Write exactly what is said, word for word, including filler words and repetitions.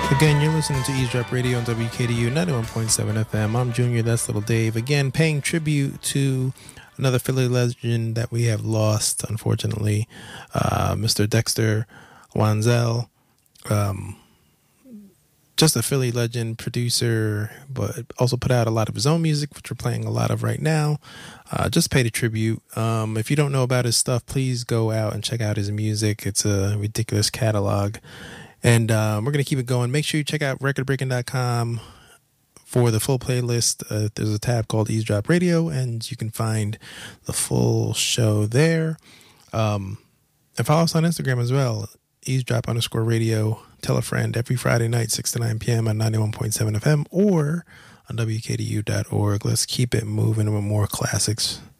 Again, you're listening to Eavesdrop Radio on W K D U ninety-one point seven F M. I'm Junior, that's Little Dave. Again, paying tribute to another Philly legend that we have lost, unfortunately, uh, Mister Dexter Wansel. Um, just a Philly legend, producer, but also put out a lot of his own music, which we're playing a lot of right now. Uh, just paid a tribute. Um, if you don't know about his stuff, please go out and check out his music. It's a ridiculous catalog. And um, we're going to keep it going. Make sure you check out record breaking dot com for the full playlist. Uh, there's a tab called Eavesdrop Radio, and you can find the full show there. Um, and follow us on Instagram as well, Eavesdrop underscore radio. Tell a friend every Friday night, six to nine p.m. on ninety-one point seven F M or on W K D U dot org. Let's keep it moving with more classics.